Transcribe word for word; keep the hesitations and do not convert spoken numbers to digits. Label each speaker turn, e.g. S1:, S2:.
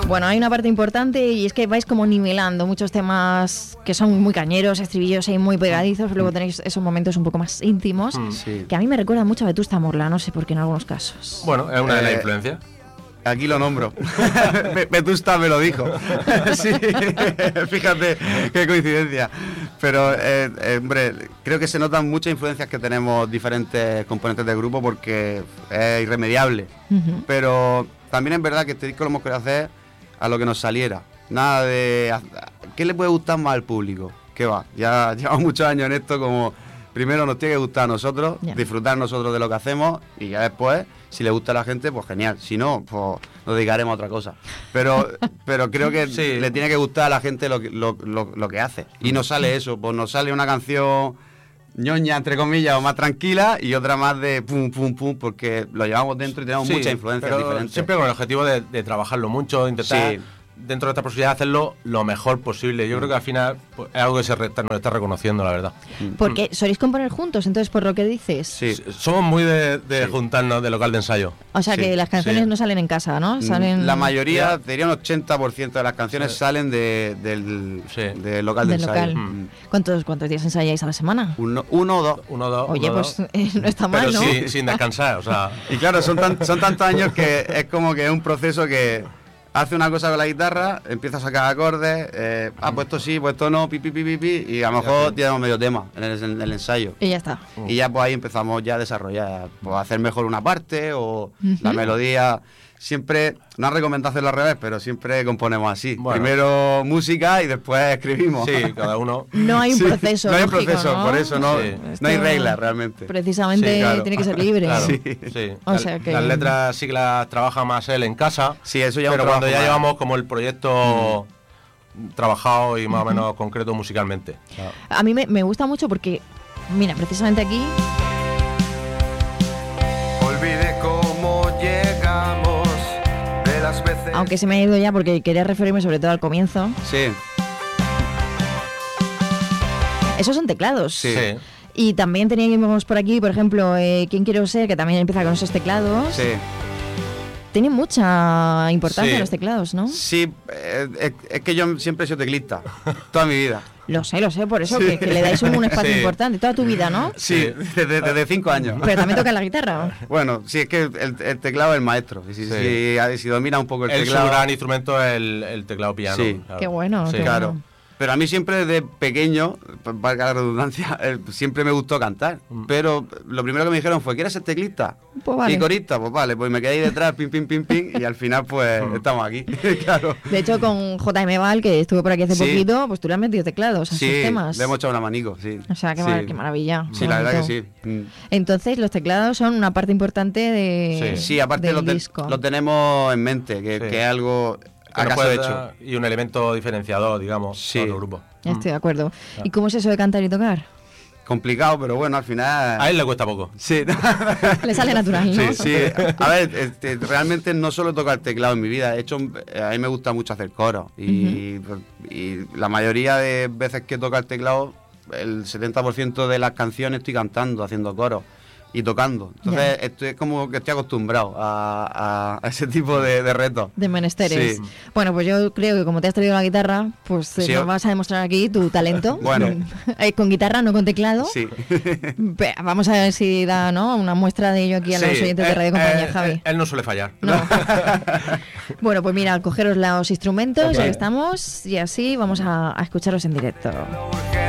S1: Bueno, hay una parte importante y es que vais como nivelando muchos temas que son muy cañeros, estribillos ahí muy pegadizos, luego tenéis esos momentos un poco más íntimos,
S2: sí.
S1: que a mí me recuerda mucho a Vetusta Morla, no sé por qué en algunos casos.
S3: Bueno, es una de las
S2: Eh,
S3: influencias.
S2: Aquí lo nombro. Vetusta me lo dijo. Sí, fíjate qué coincidencia. Pero, eh, eh, hombre, creo que se notan muchas influencias que tenemos diferentes componentes del grupo porque es irremediable.
S1: Uh-huh.
S2: Pero también es verdad que este disco lo hemos querido hacer a lo que nos saliera. Nada de... ¿Qué le puede gustar más al público? ¿Qué va? Ya llevamos muchos años en esto como... Primero nos tiene que gustar a nosotros,
S1: yeah.
S2: disfrutar nosotros de lo que hacemos y ya después, si le gusta a la gente, pues genial. Si no, pues nos dedicaremos a otra cosa. Pero pero creo que sí. le tiene que gustar a la gente lo, lo, lo, lo que hace. Y nos sale eso, pues nos sale una canción ñoña, entre comillas, o más tranquila y otra más de pum, pum, pum, porque lo llevamos dentro y tenemos sí, muchas influencias diferentes.
S3: Siempre con el objetivo de, de trabajarlo mucho, intentar... Sí. Dentro de esta posibilidad de hacerlo lo mejor posible. Yo mm. creo que al final pues, es algo que se re- nos está reconociendo, la verdad.
S1: Porque soléis componer juntos, entonces, por lo que dices.
S3: Sí, somos muy de, de sí. juntarnos de local de ensayo.
S1: O sea,
S2: sí.
S1: que las canciones
S2: sí.
S1: no salen en casa, ¿no? Salen...
S2: La mayoría, diría un ochenta por ciento de las canciones sí. salen de, del,
S3: sí.
S2: del local de
S1: del
S2: ensayo.
S1: Local. Mm. ¿Cuántos, ¿Cuántos días ensayáis a la semana?
S2: Uno, uno o dos.
S3: Uno o dos.
S1: Oye,
S3: uno,
S1: pues
S3: dos.
S1: Eh, no está mal,
S3: Pero
S1: ¿no?
S3: sí, sin descansar, o sea...
S2: Y claro, son, tan, son tantos años que es como que es un proceso que... Hace una cosa con la guitarra, empieza a sacar acordes, eh, ah, pues esto sí, pues esto no, pi, pi, pi, pi, pi, y a lo mejor tenemos medio tema en el, en el ensayo.
S1: Y ya está.
S2: Y ya pues ahí empezamos ya a desarrollar, pues a hacer mejor una parte o
S1: Uh-huh.
S2: la melodía. Siempre, no es recomendado hacerlo al revés, pero siempre componemos así.
S3: Bueno.
S2: Primero música y después escribimos.
S3: Sí, cada uno.
S1: No hay un
S2: Sí,
S1: proceso.
S2: no hay
S1: lógico,
S2: proceso,
S1: ¿no?
S2: por eso no,
S3: Sí.
S2: no hay reglas realmente.
S1: Precisamente
S2: Sí, claro.
S1: tiene que ser libre.
S3: Claro,
S2: Sí.
S3: sí.
S1: O
S3: La-
S1: sea que-
S3: Las letras sí que las trabaja más él en casa.
S2: Sí, eso ya es un
S3: Pero cuando
S2: trabajo
S3: ya
S2: más.
S3: llevamos como el proyecto mm. trabajado y más o menos concreto musicalmente. Claro.
S1: A mí me, me gusta mucho porque, mira, precisamente aquí...
S4: Olvide cómo llegamos de las veces.
S1: Aunque se me ha ido ya porque quería referirme sobre todo al comienzo.
S2: Sí,
S1: Esos son teclados.
S2: Sí.
S3: Sí.
S1: Y también teníamos por aquí, por ejemplo, eh, ¿Quién quiero ser? Que también empieza con esos teclados.
S2: sí.
S1: Tienen mucha importancia
S3: Sí.
S1: los teclados, ¿no?
S2: Sí, eh, es, es que yo siempre he sido teclista, toda mi vida.
S1: Lo sé, lo sé, por eso
S2: Sí.
S1: que, que le dais un, un espacio
S3: Sí.
S1: importante, toda tu vida, ¿no?
S2: Sí, desde, desde cinco años.
S1: Pero también toca la guitarra.
S2: Bueno, sí, es que el, el teclado es el maestro. Si,
S3: Sí.
S2: si, si domina un poco el,
S3: El
S2: teclado.
S3: su gran instrumento es el, el teclado piano.
S2: Sí.
S3: Claro.
S1: Qué bueno,
S3: Sí.
S1: qué
S2: Claro.
S1: bueno.
S2: Pero a mí siempre desde pequeño, valga la redundancia, eh, siempre me gustó cantar.
S3: Mm.
S2: Pero lo primero que me dijeron fue, ¿quieres ser teclista?
S1: Pues vale.
S2: Y corista, pues vale, pues me quedé ahí detrás, pim, pim, pim, pim, y al final pues estamos aquí. Claro.
S1: De hecho, con J M Val, que estuvo por aquí hace
S2: Sí.
S1: poquito, pues tú le has metido teclados a
S2: Sí,
S1: sus temas.
S2: le hemos echado un abanico, sí.
S1: O sea, qué,
S2: Sí.
S1: mar- qué maravilla.
S2: Sí,
S1: qué
S2: la verdad que
S1: bonito.
S2: sí. Mm.
S1: Entonces, los teclados son una parte importante de,
S3: Sí.
S2: Sí, aparte
S1: del
S2: lo, te-
S1: disco.
S2: lo tenemos en mente, que,
S3: Sí.
S2: que es algo
S3: Que nos
S2: acaso
S3: puede
S2: hecho.
S3: dar- y un elemento diferenciador, digamos,
S2: Sí.
S3: para otro grupo.
S1: Estoy de acuerdo.
S3: Claro.
S1: ¿Y cómo es eso de cantar y tocar?
S2: Complicado, pero bueno, al final...
S3: A él le cuesta poco.
S2: Sí.
S1: Le sale natural, ¿no?
S2: Sí, sí. A ver, este, realmente no solo toco el teclado en mi vida. De hecho, a mí me gusta mucho hacer coro. Y, uh-huh. y la mayoría de veces que toco el teclado, el setenta por ciento de las canciones estoy cantando, haciendo coro y tocando. Entonces,
S1: Ya.
S2: estoy como que estoy acostumbrado a, a, a ese tipo de, de retos.
S1: De menesteres.
S2: Sí.
S1: Bueno, pues yo creo que como te has traído la guitarra, pues eh,
S2: Sí,
S1: nos
S2: o-
S1: vas a demostrar aquí tu talento.
S2: Bueno.
S1: Eh, con guitarra, no con teclado.
S2: Sí.
S1: Pe- Vamos a ver si da, ¿no?, una muestra de ello aquí a los
S3: Sí,
S1: oyentes de
S3: eh,
S1: Radio Compañía,
S3: eh,
S1: Javi.
S3: eh, Él no suele fallar.
S1: No. Bueno, pues mira, cogeros los instrumentos,
S3: Ok.
S1: ya que estamos, y así vamos a, a escucharlos en directo.
S4: No urge